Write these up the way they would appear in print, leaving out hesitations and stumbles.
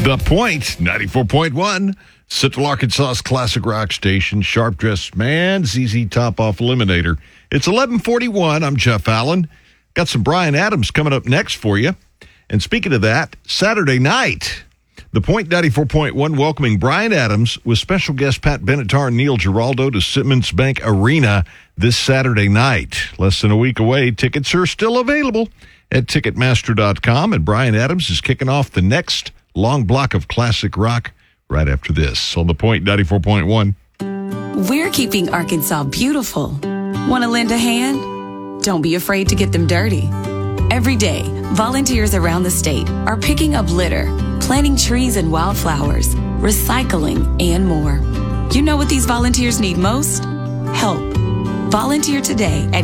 The Point, 94.1, Central Arkansas's classic rock station, Sharp Dressed Man, ZZ Top Off Eliminator. It's 11:41. I'm Jeff Allen. Got some Bryan Adams coming up next for you. And speaking of that, Saturday night, The Point 94.1 welcoming Bryan Adams with special guest Pat Benatar and Neil Giraldo to Simmons Bank Arena this Saturday night. Less than a week away. Tickets are still available at Ticketmaster.com. And Bryan Adams is kicking off the next long block of classic rock right after this on The Point 94.1. We're keeping Arkansas beautiful. Want to lend a hand? Don't be afraid to get them dirty. Every day, volunteers around the state are picking up litter, planting trees and wildflowers, recycling, and more. You know what these volunteers need most? Help. Volunteer today at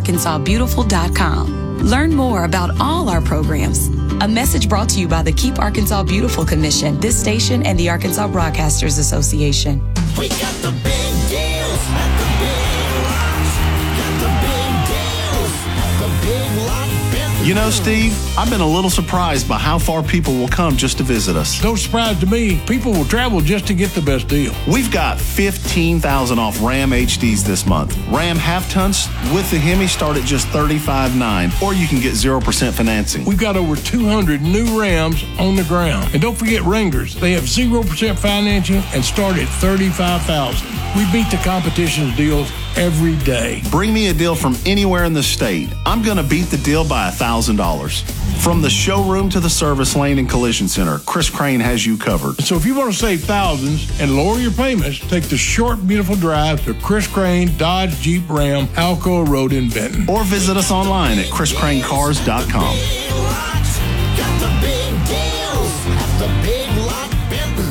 KeepArkansasBeautiful.com. Learn more about all our programs. A message brought to you by the Keep Arkansas Beautiful Commission, this station, and the Arkansas Broadcasters Association. We got the big deals at the Big Lots. Got the big deals at the Big Lot Benton. You know, Steve, I've been a little surprised by how far people will come just to visit us. No surprise to me. People will travel just to get the best deal. We've got $15,000 off Ram HDs this month. Ram half-tons with the Hemi start at just $35,900, or you can get 0% financing. We've got over 200 new Rams on the ground. And don't forget Wranglers. They have 0% financing and start at $35,000. We beat the competition's deals every day. Bring me a deal from anywhere in the state. I'm going to beat the deal by $1,000. From the showroom to the service lane and collision center, Chris Crane has you covered. So if you want to save thousands and lower your payments, take the short, beautiful drive to Chris Crane Dodge Jeep Ram, Alcoa Road in Benton. Or visit us online at chriscranecars.com. Big Lots. Got the big deals at the Big Lot Benton.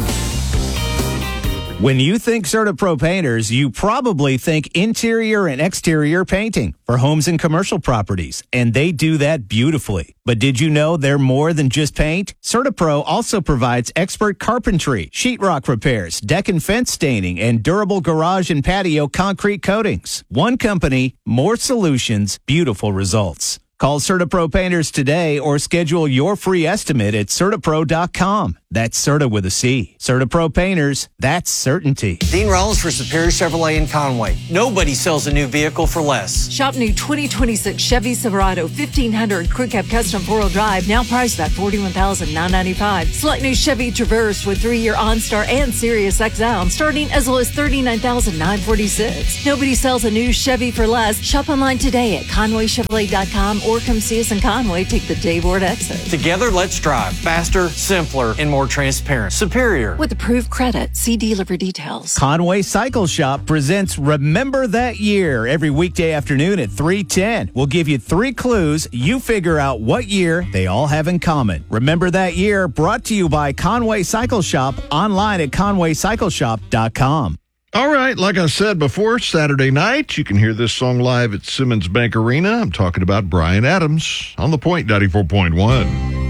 When you think CertaPro Painters, you probably think interior and exterior painting for homes and commercial properties, and they do that beautifully. But did you know they're more than just paint? CertaPro also provides expert carpentry, sheetrock repairs, deck and fence staining, and durable garage and patio concrete coatings. One company, more solutions, beautiful results. Call CertaPro Painters today or schedule your free estimate at CertaPro.com. That's Certa with a C. CertaPro Painters, that's certainty. Dean Rollins for Superior Chevrolet in Conway. Nobody sells a new vehicle for less. Shop new 2026 Chevy Silverado 1500 Crew Cab Custom 4-wheel drive, now priced at $41,995. Select new Chevy Traverse with 3-year OnStar and Sirius XM, starting as low as $39,946. Nobody sells a new Chevy for less. Shop online today at ConwayChevrolet.com or come see us in Conway. Take the Dayboard exit. Together, let's drive faster, simpler, and more transparent. Superior. With approved credit, see dealer for details. Conway Cycle Shop presents Remember That Year every weekday afternoon at 3:10. We'll give you 3 clues. You figure out what year they all have in common. Remember That Year, brought to you by Conway Cycle Shop, online at ConwayCycleShop.com. All right, like I said before, Saturday night, you can hear this song live at Simmons Bank Arena. I'm talking about Bryan Adams on The Point 94.1.